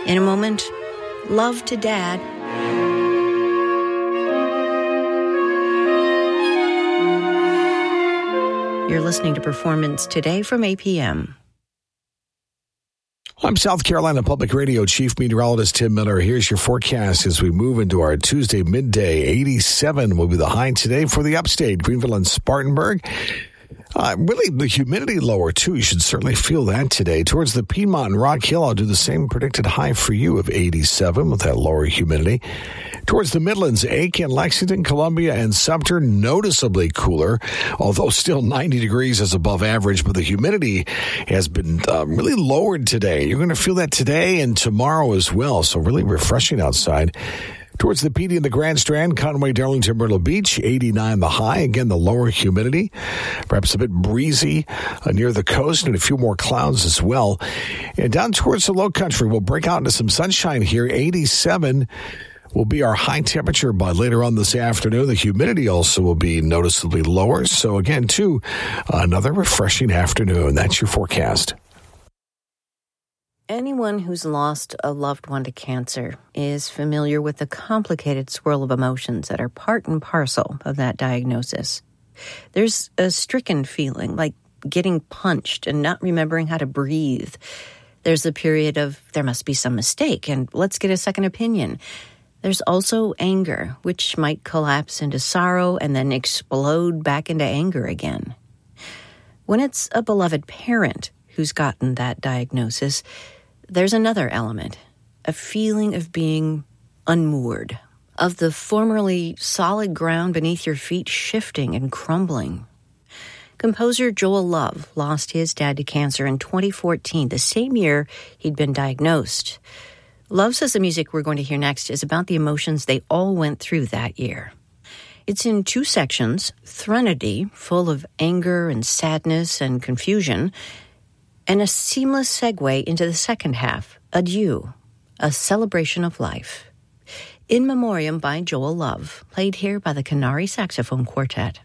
In a moment, love to Dad. You're listening to Performance Today from APM. I'm South Carolina Public Radio Chief Meteorologist Tim Miller. Here's your forecast as we move into our Tuesday midday. 87 will be the high today for the upstate, Greenville and Spartanburg. Really, the humidity lower, too. You should certainly feel that today. Towards the Piedmont and Rock Hill, I'll do the same predicted high for you of 87 with that lower humidity. Towards the Midlands, Aiken, Lexington, Columbia, and Sumter, noticeably cooler, although still 90 degrees is above average, but the humidity has been really lowered today. You're going to feel that today and tomorrow as well, so really refreshing outside. Towards the PD and the Grand Strand, Conway, Darlington, Myrtle Beach, 89 the high. Again, the lower humidity, perhaps a bit breezy near the coast and a few more clouds as well. And down towards the low country, we'll break out into some sunshine here. 87 will be our high temperature by later on this afternoon. The humidity also will be noticeably lower. So again, too, another refreshing afternoon. That's your forecast. Anyone who's lost a loved one to cancer is familiar with the complicated swirl of emotions that are part and parcel of that diagnosis. There's a stricken feeling, like getting punched and not remembering how to breathe. There's a period of, there must be some mistake, and let's get a second opinion. There's also anger, which might collapse into sorrow and then explode back into anger again. When it's a beloved parent who's gotten that diagnosis, there's another element, a feeling of being unmoored, of the formerly solid ground beneath your feet shifting and crumbling. Composer Joel Love lost his dad to cancer in 2014, the same year he'd been diagnosed. Love says the music we're going to hear next is about the emotions they all went through that year. It's in two sections, Threnody, full of anger and sadness and confusion, and a seamless segue into the second half, Adieu, a celebration of life. In Memoriam by Joel Love, played here by the Canary Saxophone Quartet.